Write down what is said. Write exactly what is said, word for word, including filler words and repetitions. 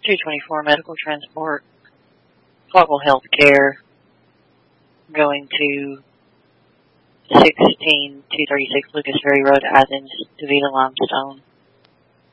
two twenty-four Medical Transport, Foggle Healthcare, going to sixteen two thirty-six Lucas Ferry Road, Athens, DeVita Limestone.